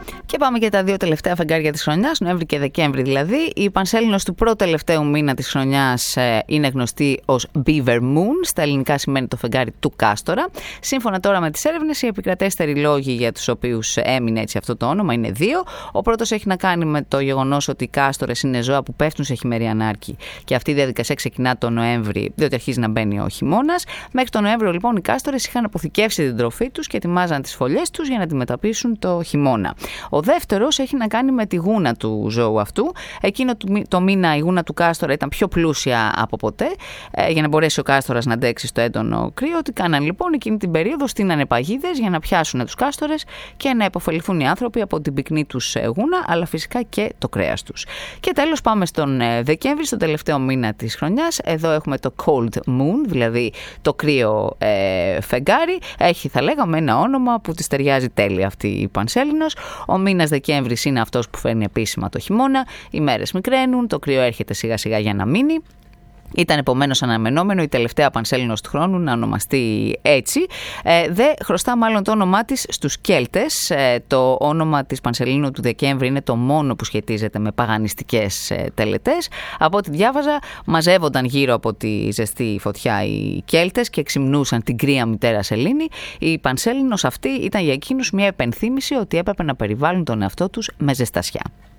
Και πάμε για τα δύο τελευταία φεγγάρια της χρονιάς, Νοέμβρη και Δεκέμβρη δηλαδή. Η πανσέλινος του πρώτου-τελευταίου μήνα της χρονιάς είναι γνωστή ως Beaver Moon. Στα ελληνικά σημαίνει το φεγγάρι του Κάστορα. Σύμφωνα τώρα με τις έρευνες, οι επικρατέστεροι λόγοι για τους οποίους έμεινε έτσι αυτό το όνομα είναι δύο. Ο πρώτος έχει να κάνει με το γεγονός ότι οι κάστορες είναι ζώα που πέφτουν σε χειμερή ανάρκη και αυτή η διαδικασία ξεκινά τον Νοέμβρη, διότι αρχίζει να μπαίνει ο χειμώνας. Μέχρι τον Νοέμβριο λοιπόν οι κάστορες είχαν αποθηκεύσει την τροφή τους και ετοιμάζαν τις φωλιές τους για να αντιμετωπίσουν το χειμώνα. Ο δεύτερος έχει να κάνει με τη γούνα του ζώου αυτού. Εκείνο το μήνα η γούνα του κάστορα ήταν πιο πλούσια από ποτέ. Για να μπορέσει ο κάστορας να αντέξει στο έντονο κρύο, τι κάναν λοιπόν εκείνη την περίοδο? Στείνανε παγίδες για να πιάσουν τους κάστορες και να υποφεληθούν οι άνθρωποι από την πυκνή τους γούνα, αλλά φυσικά και το κρέας τους. Και τέλος πάμε στον Δεκέμβρη, στον τελευταίο μήνα της χρονιάς. Εδώ έχουμε το Cold Moon, δηλαδή το κρύο φεγγάρι. Έχει, θα λέγαμε, ένα όνομα που της ταιριάζει τέλεια αυτή η πανσέλινος. Ο μήνας Δεκέμβρης είναι αυτός που φέρνει επίσημα το χειμώνα. Οι μέρες μικραίνουν, το κρύο έρχεται σιγά σιγά για να μείνει. Ήταν επομένως αναμενόμενο η τελευταία πανσέλινος του χρόνου να ονομαστεί έτσι. Δε χρωστά μάλλον το όνομά της στους Κέλτες. Το όνομα της πανσελίνου του Δεκέμβρη είναι το μόνο που σχετίζεται με παγανιστικές τελετές. Από ό,τι διάβαζα, μαζεύονταν γύρω από τη ζεστή φωτιά οι Κέλτες και ξυμνούσαν την κρύα μητέρα σελήνη. Η πανσέλινος αυτή ήταν για εκείνους μια επενθύμηση ότι έπρεπε να περιβάλλουν τον εαυτό τους με ζεστασιά.